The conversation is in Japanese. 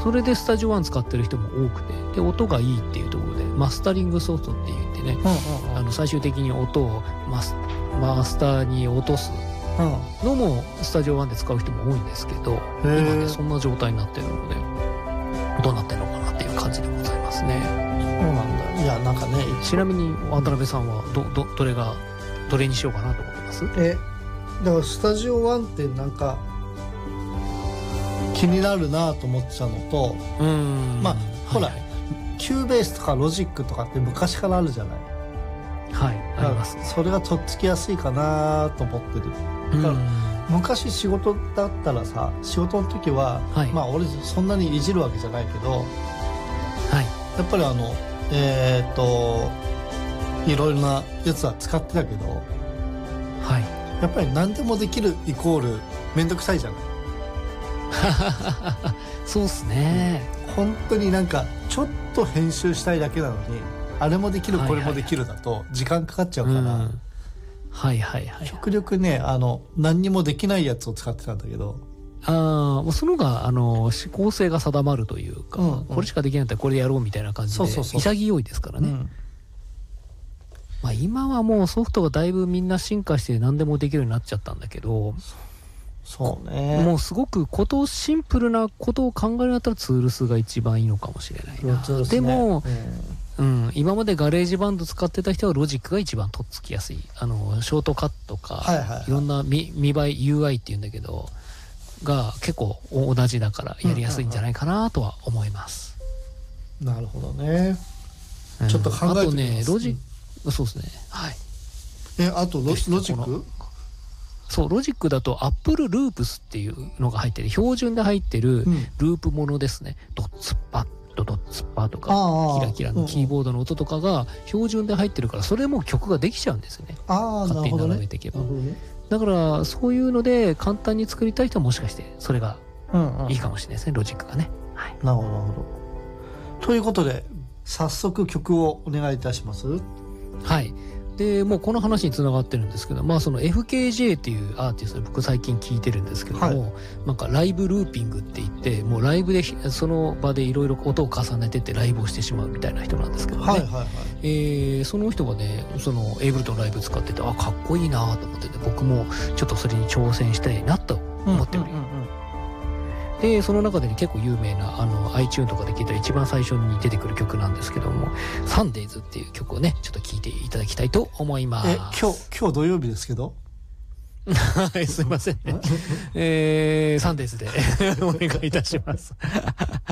それでスタジオ1使ってる人も多くて、で音がいいっていうところでマスタリングソフトって言ってね、最終的に音をマスターに落とすのもスタジオ1で使う人も多いんですけど、今ねそんな状態になってるのでどうなってるのかなっていう感じでございますね。 そうなんだ。いやなんかね、 ちなみに渡辺さんはどれにしようかなと思ってます？ だからスタジオ1ってなんか気になるなと思ってたのと、まあ、ほら、キューベースとかロジックとかって昔からあるじゃない。 はい、あります。 それがとっつきやすいかなと思ってる。だから昔仕事だったらさ、仕事の時は、まあ俺そんなにいじるわけじゃないけど、やっぱりいろいろなやつは使ってたけど、やっぱり何でもできるイコールめんどくさいじゃない。 そうっすね。 本当になんかちょっと編集したいだけなのに、あれもできるこれもできるだと時間かかっちゃうから、極力ね何にもできないやつを使ってたんだけど、 もうそのが思考性が定まるというか、これしかできないんだったらこれやろうみたいな感じで潔いですからね。まあ今はもうソフトがだいぶみんな進化して何でもできるようになっちゃったんだけど、 そうね、 もうすごくシンプルなことを考えるんだったらツールスが一番いいのかもしれないな。でも、今までガレージバンド使ってた人はロジックが一番とっつきやすい。ショートカットか、いろんな見栄え UI っていうんだけどが結構同じだからやりやすいんじゃないかなとは思います。 なるほどね。ちょっと考えてみます。あとね、 ロジック、そうですね。 あとロジック？ そう、ロジックだと Apple Loops っていうのが入ってる、標準で入ってるループものですね。ドッツッパッドドッツッパとかキラキラのキーボードの音とかが標準で入ってるから、それも曲ができちゃうんですよね。勝手に並べていけば。だからそういうので簡単に作りたい人はもしかしてそれがいいかもしれないですね、ロジックがね。 なるほどなるほど。ということで早速曲をお願いいたします。 でもうこの話につながってるんですけど、まあその FKJ っていうアーティストで僕最近聴いてるんですけども、なんかライブルーピングって言って、もうライブでその場でいろいろ音を重ねてってライブをしてしまうみたいな人なんですけどね。その人がね、そのエイブルトンライブ使ってて、かっこいいなと思ってて、僕もちょっとそれに挑戦したいなと思っております。でその中で、ね、結構有名なiTunes とかで聴いたら一番最初に出てくる曲なんですけども、サンデイズっていう曲をねちょっと聴いていただきたいと思います。 今日土曜日ですけどすいませんね。サンデイズでお願いいたします。